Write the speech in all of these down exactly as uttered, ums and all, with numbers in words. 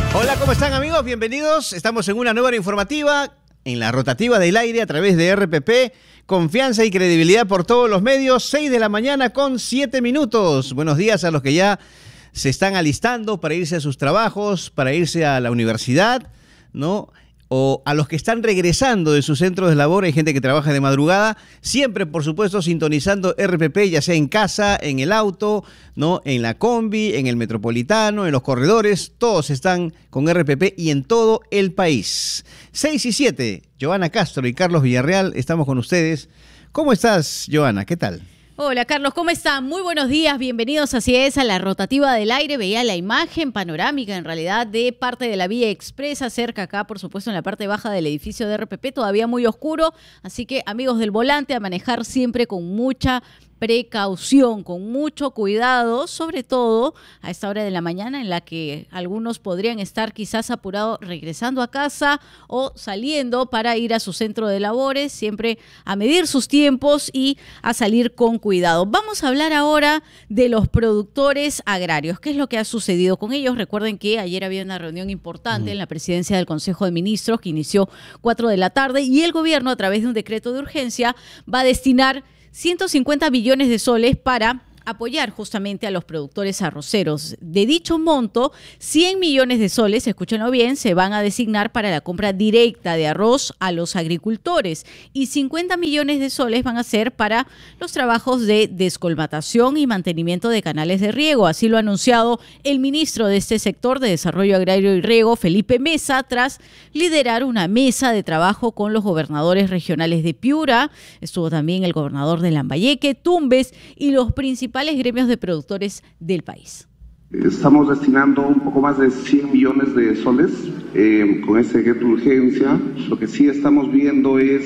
Hola, ¿cómo están, amigos? Bienvenidos. Estamos en una nueva hora informativa en la rotativa del aire a través de R P P. Confianza y credibilidad por todos los medios. seis de la mañana con siete minutos. Buenos días a los que ya se están alistando para irse a sus trabajos, para irse a la universidad, ¿no? O a los que están regresando de sus centros de labor. Hay gente que trabaja de madrugada, siempre, por supuesto, sintonizando R P P, ya sea en casa, en el auto, ¿no? En la combi, en el metropolitano, en los corredores. Todos están con R P P y en todo el país. seis y siete, Joana Castro y Carlos Villarreal, estamos con ustedes. ¿Cómo estás, Joana? ¿Qué tal? Hola, Carlos, ¿cómo están? Muy buenos días, bienvenidos así es a la rotativa del aire. Veía la imagen panorámica, en realidad, de parte de la vía expresa, cerca acá, por supuesto, en la parte baja del edificio de R P P, todavía muy oscuro, así que, amigos del volante, a manejar siempre con mucha precaución, con mucho cuidado, sobre todo a esta hora de la mañana en la que algunos podrían estar quizás apurados regresando a casa o saliendo para ir a su centro de labores, siempre a medir sus tiempos y a salir con cuidado. Vamos a hablar ahora de los productores agrarios. ¿Qué es lo que ha sucedido con ellos? Recuerden que ayer había una reunión importante mm. en la presidencia del Consejo de Ministros que inició cuatro de la tarde y el gobierno, a través de un decreto de urgencia, va a destinar ciento cincuenta billones de soles para apoyar justamente a los productores arroceros. De dicho monto, cien millones de soles, escúchenlo bien, se van a designar para la compra directa de arroz a los agricultores y cincuenta millones de soles van a ser para los trabajos de descolmatación y mantenimiento de canales de riego. Así lo ha anunciado el ministro de este sector de Desarrollo Agrario y Riego, Felipe Mesa, tras liderar una mesa de trabajo con los gobernadores regionales de Piura. Estuvo también el gobernador de Lambayeque, Tumbes y los principales gremios de productores del país. Estamos destinando un poco más de cien millones de soles eh, con este decreto de urgencia. Lo que sí estamos viendo es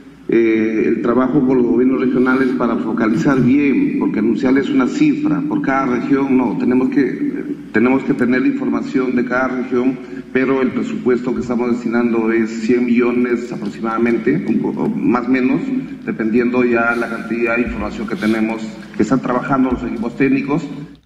eh, el trabajo con los gobiernos regionales para focalizar bien, porque anunciarles una cifra por cada región, no, tenemos que, tenemos que tener la información de cada región, pero el presupuesto que estamos destinando es cien millones aproximadamente, un poco más o menos, dependiendo ya la cantidad de información que tenemos, que están trabajando los equipos técnicos.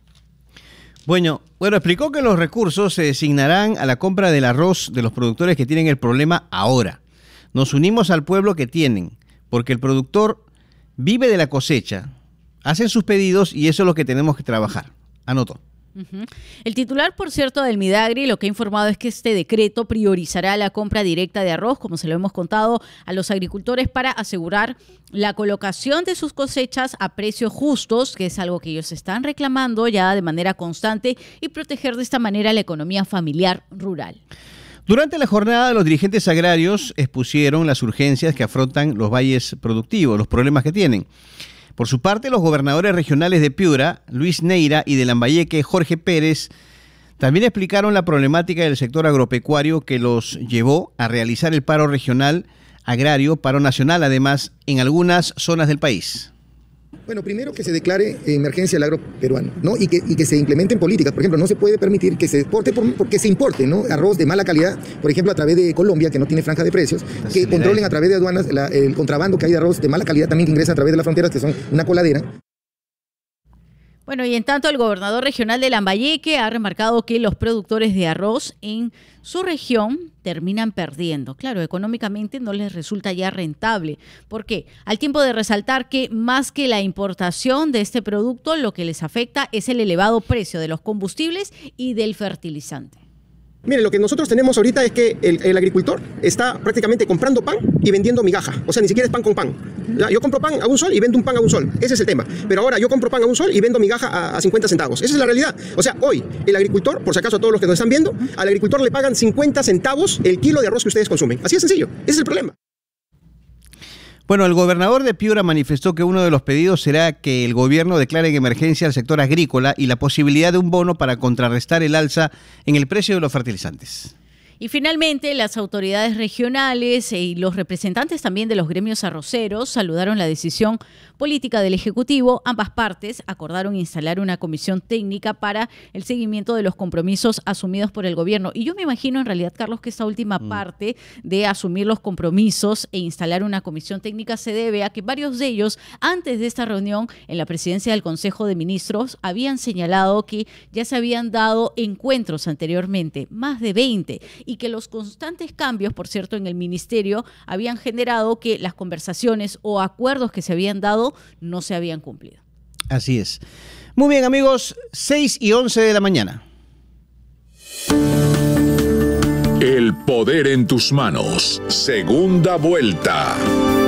Bueno, bueno, explicó que los recursos se designarán a la compra del arroz de los productores que tienen el problema ahora. Nos unimos al pueblo que tienen, porque el productor vive de la cosecha, hacen sus pedidos y eso es lo que tenemos que trabajar. Anotó. Uh-huh. El titular, por cierto, del Midagri lo que ha informado es que este decreto priorizará la compra directa de arroz, como se lo hemos contado, a los agricultores para asegurar la colocación de sus cosechas a precios justos, que es algo que ellos están reclamando ya de manera constante, y proteger de esta manera la economía familiar rural. Durante la jornada, los dirigentes agrarios expusieron las urgencias que afrontan los valles productivos, los problemas que tienen. Por su parte, los gobernadores regionales de Piura, Luis Neira, y de Lambayeque, Jorge Pérez, también explicaron la problemática del sector agropecuario que los llevó a realizar el paro regional agrario, paro nacional además, en algunas zonas del país. Bueno, primero que se declare emergencia el agro peruano, ¿no? Y que, y que se implementen políticas. Por ejemplo, no se puede permitir que se exporte, por, porque se importe, ¿no? Arroz de mala calidad, por ejemplo, a través de Colombia, que no tiene franja de precios, que controlen a través de aduanas la, el contrabando que hay de arroz de mala calidad también que ingresa a través de las fronteras, que son una coladera. Bueno, y en tanto el gobernador regional de Lambayeque ha remarcado que los productores de arroz en su región terminan perdiendo. Claro, económicamente no les resulta ya rentable. ¿Por qué? Al tiempo de resaltar que más que la importación de este producto, lo que les afecta es el elevado precio de los combustibles y del fertilizante. Mire, lo que nosotros tenemos ahorita es que el, el agricultor está prácticamente comprando pan y vendiendo migaja. O sea, ni siquiera es pan con pan. ¿Ya? Yo compro pan a un sol y vendo un pan a un sol. Ese es el tema. Pero ahora yo compro pan a un sol y vendo migaja a, a cincuenta centavos. Esa es la realidad. O sea, hoy el agricultor, por si acaso a todos los que nos están viendo, al agricultor le pagan cincuenta centavos el kilo de arroz que ustedes consumen. Así de sencillo. Ese es el problema. Bueno, el gobernador de Piura manifestó que uno de los pedidos será que el gobierno declare en emergencia al sector agrícola y la posibilidad de un bono para contrarrestar el alza en el precio de los fertilizantes. Y finalmente, las autoridades regionales y los representantes también de los gremios arroceros saludaron la decisión política del Ejecutivo. Ambas partes acordaron instalar una comisión técnica para el seguimiento de los compromisos asumidos por el gobierno. Y yo me imagino en realidad, Carlos, que esta última mm. parte de asumir los compromisos e instalar una comisión técnica se debe a que varios de ellos, antes de esta reunión en la presidencia del Consejo de Ministros, habían señalado que ya se habían dado encuentros anteriormente, más de veinte, y que los constantes cambios, por cierto, en el ministerio habían generado que las conversaciones o acuerdos que se habían dado no se habían cumplido. Así es. Muy bien, amigos, seis y once de la mañana. El poder en tus manos. Segunda vuelta.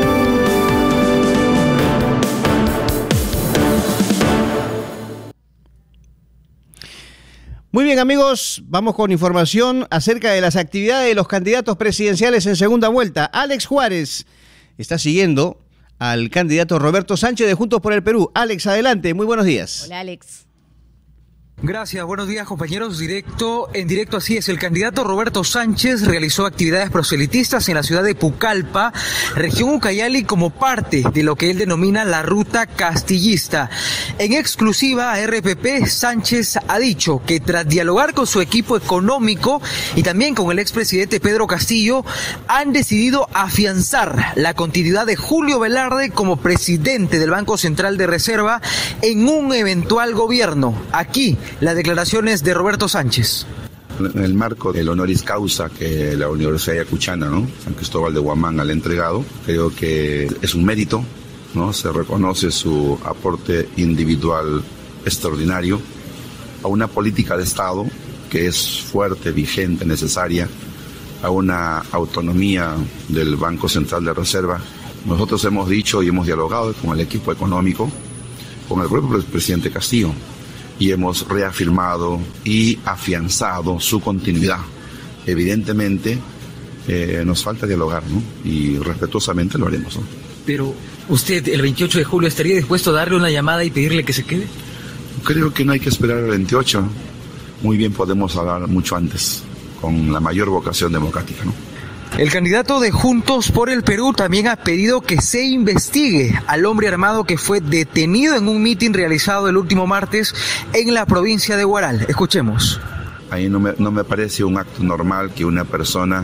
Muy bien, amigos, vamos con información acerca de las actividades de los candidatos presidenciales en segunda vuelta. Alex Juárez está siguiendo al candidato Roberto Sánchez de Juntos por el Perú. Alex, adelante, muy buenos días. Hola, Alex. Gracias, buenos días compañeros. Directo, en directo así es, el candidato Roberto Sánchez realizó actividades proselitistas en la ciudad de Pucallpa, región Ucayali, como parte de lo que él denomina la ruta castillista. En exclusiva a R P P, Sánchez ha dicho que tras dialogar con su equipo económico y también con el expresidente Pedro Castillo, han decidido afianzar la continuidad de Julio Velarde como presidente del Banco Central de Reserva en un eventual gobierno. Aquí las declaraciones de Roberto Sánchez. En el marco del honoris causa que la Universidad Ayacuchana, ¿no?, San Cristóbal de Huamanga, le ha entregado, creo que es un mérito, ¿no? Se reconoce su aporte individual extraordinario a una política de Estado que es fuerte, vigente, necesaria, a una autonomía del Banco Central de Reserva. Nosotros hemos dicho y hemos dialogado con el equipo económico, con el propio presidente Castillo, y hemos reafirmado y afianzado su continuidad. Evidentemente, eh, nos falta dialogar, ¿no?, y respetuosamente lo haremos, ¿no? Pero, ¿usted el veintiocho de julio estaría dispuesto a darle una llamada y pedirle que se quede? Creo que no hay que esperar el veintiocho. Muy bien podemos hablar mucho antes, con la mayor vocación democrática, ¿no? El candidato de Juntos por el Perú también ha pedido que se investigue al hombre armado que fue detenido en un mitin realizado el último martes en la provincia de Huaral. Escuchemos. Ahí no me, no me parece un acto normal que una persona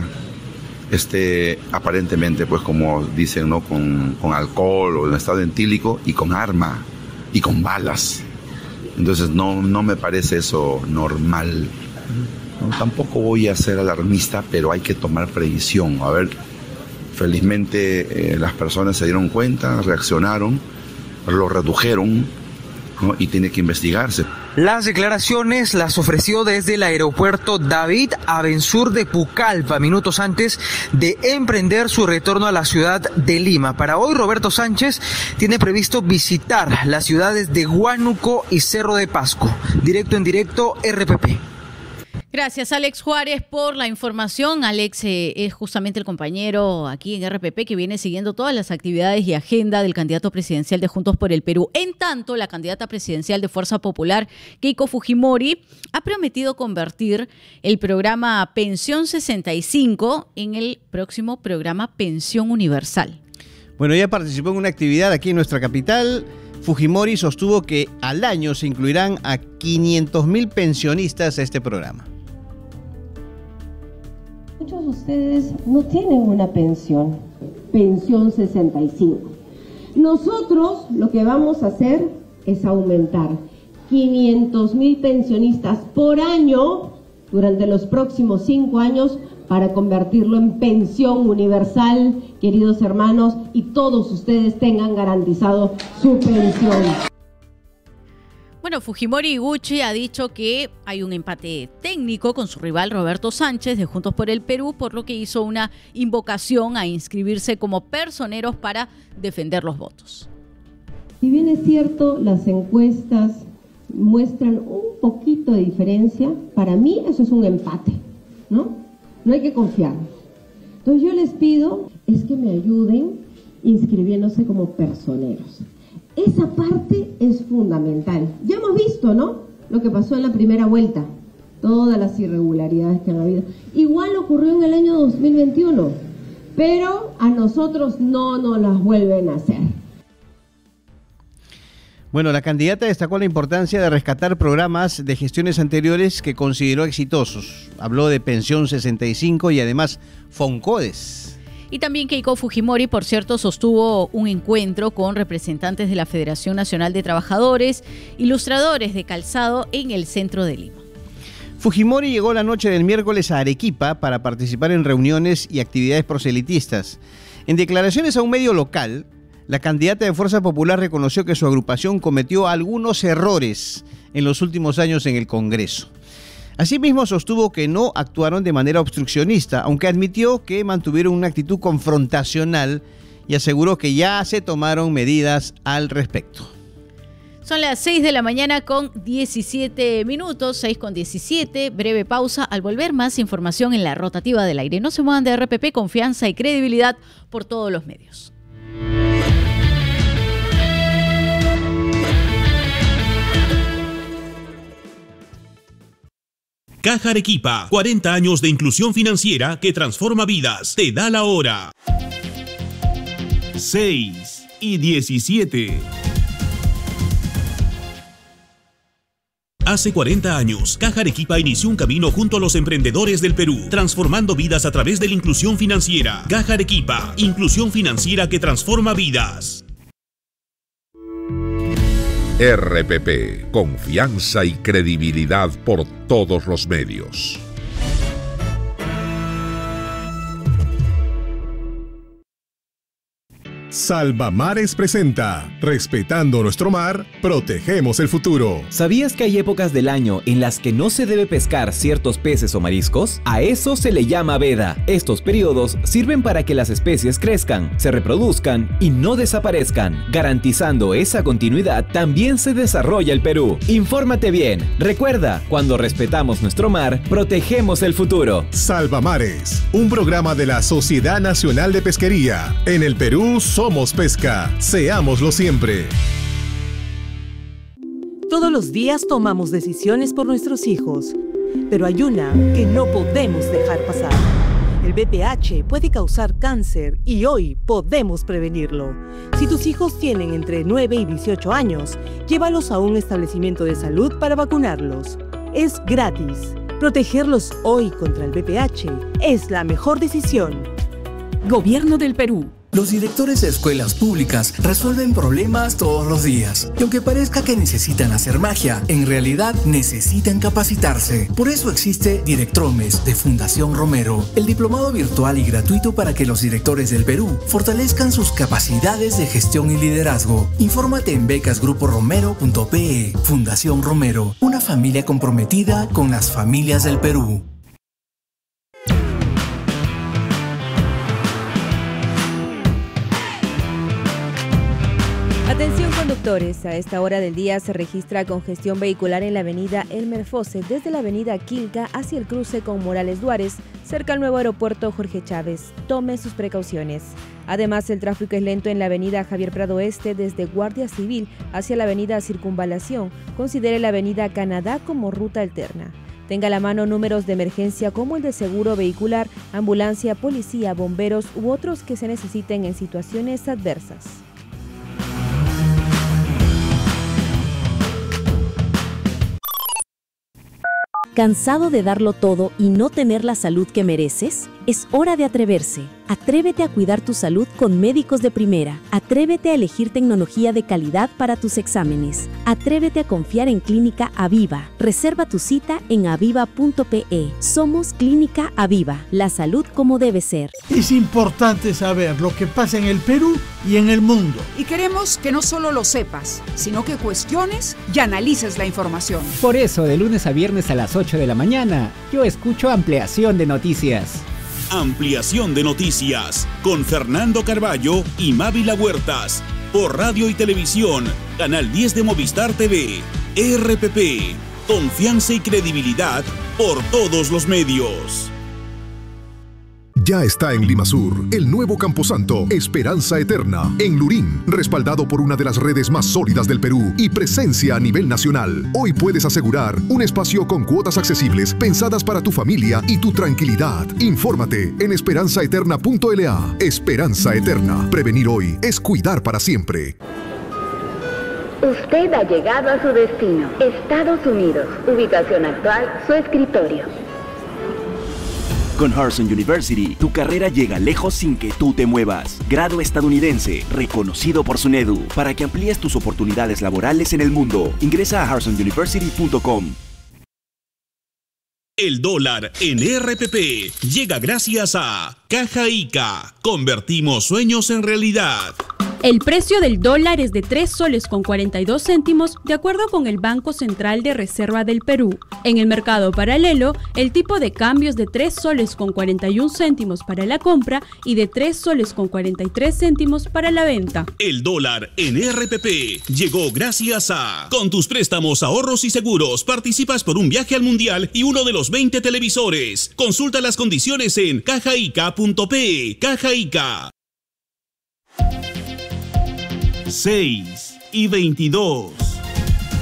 esté aparentemente, pues como dicen, ¿no?, con, con alcohol o en estado etílico y con arma y con balas. Entonces no, no me parece eso normal. No, tampoco voy a ser alarmista, pero hay que tomar previsión. A ver, felizmente eh, las personas se dieron cuenta, reaccionaron, lo redujeron, ¿no?, y tiene que investigarse. Las declaraciones las ofreció desde el aeropuerto David Abensur de Pucallpa, minutos antes de emprender su retorno a la ciudad de Lima. Para hoy, Roberto Sánchez tiene previsto visitar las ciudades de Huánuco y Cerro de Pasco. Directo en directo, R P P. Gracias, Alex Juárez, por la información. Alex eh, es justamente el compañero aquí en R P P que viene siguiendo todas las actividades y agenda del candidato presidencial de Juntos por el Perú. En tanto, la candidata presidencial de Fuerza Popular, Keiko Fujimori, ha prometido convertir el programa Pensión sesenta y cinco en el próximo programa Pensión Universal. Bueno, ella participó en una actividad aquí en nuestra capital. Fujimori sostuvo que al año se incluirán a quinientos mil pensionistas a este programa. Muchos de ustedes no tienen una pensión, pensión sesenta y cinco. Nosotros lo que vamos a hacer es aumentar quinientos mil pensionistas por año durante los próximos cinco años para convertirlo en pensión universal, queridos hermanos, y todos ustedes tengan garantizado su pensión. Bueno, Fujimori Iguchi ha dicho que hay un empate técnico con su rival Roberto Sánchez de Juntos por el Perú, por lo que hizo una invocación a inscribirse como personeros para defender los votos. Si bien es cierto, las encuestas muestran un poquito de diferencia, para mí eso es un empate, ¿no? No hay que confiar. Entonces yo les pido es que me ayuden inscribiéndose como personeros. Esa parte es fundamental. Ya hemos visto, ¿no?, lo que pasó en la primera vuelta. todas las irregularidades que han habido. Igual ocurrió en el año dos mil veintiuno, pero a nosotros no nos las vuelven a hacer. Bueno, la candidata destacó la importancia de rescatar programas de gestiones anteriores que consideró exitosos. Habló de Pensión sesenta y cinco y además Foncodes. Y también Keiko Fujimori, por cierto, sostuvo un encuentro con representantes de la Federación Nacional de Trabajadores, ilustradores de calzado en el centro de Lima. Fujimori llegó la noche del miércoles a Arequipa para participar en reuniones y actividades proselitistas. En declaraciones a un medio local, la candidata de Fuerza Popular reconoció que su agrupación cometió algunos errores en los últimos años en el Congreso. Asimismo, sostuvo que no actuaron de manera obstruccionista, aunque admitió que mantuvieron una actitud confrontacional y aseguró que ya se tomaron medidas al respecto. Son las seis de la mañana con diecisiete minutos, seis con diecisiete, breve pausa. Al volver, más información en la rotativa del aire. No se muevan de R P P, confianza y credibilidad por todos los medios. Caja Arequipa, cuarenta años de inclusión financiera que transforma vidas. Te da la hora. seis y diecisiete. Hace cuarenta años, Caja Arequipa inició un camino junto a los emprendedores del Perú, transformando vidas a través de la inclusión financiera. Caja Arequipa, inclusión financiera que transforma vidas. R P P, confianza y credibilidad por todos los medios. Salvamares presenta Respetando nuestro mar, protegemos el futuro. ¿Sabías que hay épocas del año en las que no se debe pescar ciertos peces o mariscos? A eso se le llama veda. Estos periodos sirven para que las especies crezcan, se reproduzcan y no desaparezcan. Garantizando esa continuidad, también se desarrolla el Perú. Infórmate bien. Recuerda, cuando respetamos nuestro mar, protegemos el futuro. Salvamares, un programa de la Sociedad Nacional de Pesquería. En el Perú somos pesca. Seámoslo siempre. Todos los días tomamos decisiones por nuestros hijos, pero hay una que no podemos dejar pasar. El V P H puede causar cáncer y hoy podemos prevenirlo. Si tus hijos tienen entre nueve y dieciocho años, llévalos a un establecimiento de salud para vacunarlos. Es gratis. Protegerlos hoy contra el V P H es la mejor decisión. Gobierno del Perú. Los directores de escuelas públicas resuelven problemas todos los días. Y aunque parezca que necesitan hacer magia, en realidad necesitan capacitarse. Por eso existe Directromes de Fundación Romero, el diplomado virtual y gratuito para que los directores del Perú fortalezcan sus capacidades de gestión y liderazgo. Infórmate en becas grupo romero punto pe. Fundación Romero, una familia comprometida con las familias del Perú. Atención conductores, a esta hora del día se registra congestión vehicular en la avenida Elmer Fosse, desde la avenida Quilca hacia el cruce con Morales Duárez, cerca al nuevo aeropuerto Jorge Chávez. Tome sus precauciones. Además, el tráfico es lento en la avenida Javier Prado Este, desde Guardia Civil hacia la avenida Circunvalación. Considere la avenida Canadá como ruta alterna. Tenga a la mano números de emergencia como el de seguro vehicular, ambulancia, policía, bomberos u otros que se necesiten en situaciones adversas. ¿Cansado de darlo todo y no tener la salud que mereces? Es hora de atreverse. Atrévete a cuidar tu salud con médicos de primera. Atrévete a elegir tecnología de calidad para tus exámenes. Atrévete a confiar en Clínica Aviva. Reserva tu cita en aviva punto pe. Somos Clínica Aviva, la salud como debe ser. Es importante saber lo que pasa en el Perú y en el mundo. Y queremos que no solo lo sepas, sino que cuestiones y analices la información. Por eso, de lunes a viernes a las ocho de la mañana, yo escucho Ampliación de Noticias. Ampliación de Noticias con Fernando Carballo y Mávila Huertas por radio y televisión, Canal diez de Movistar T V. R P P, confianza y credibilidad por todos los medios. Ya está en Limasur, el nuevo camposanto Esperanza Eterna, en Lurín, respaldado por una de las redes más sólidas del Perú y presencia a nivel nacional. Hoy puedes asegurar un espacio con cuotas accesibles pensadas para tu familia y tu tranquilidad. Infórmate en esperanza eterna punto l a. Esperanza Eterna. Prevenir hoy es cuidar para siempre. Usted ha llegado a su destino, Estados Unidos. Ubicación actual, su escritorio. Con Harrison University, tu carrera llega lejos sin que tú te muevas. Grado estadounidense, reconocido por su NEDU, para que amplíes tus oportunidades laborales en el mundo. Ingresa a harrison university punto com. El dólar en R P P llega gracias a Caja Ica. Convertimos sueños en realidad. El precio del dólar es de tres soles con cuarenta y dos céntimos de acuerdo con el Banco Central de Reserva del Perú. En el mercado paralelo, el tipo de cambio es de tres soles con cuarenta y un céntimos para la compra y de tres soles con cuarenta y tres céntimos para la venta. El dólar en R P P llegó gracias a... Con tus préstamos, ahorros y seguros, participas por un viaje al mundial y uno de los veinte televisores. Consulta las condiciones en caja ica punto pe. Caja Ica. seis y veintidós.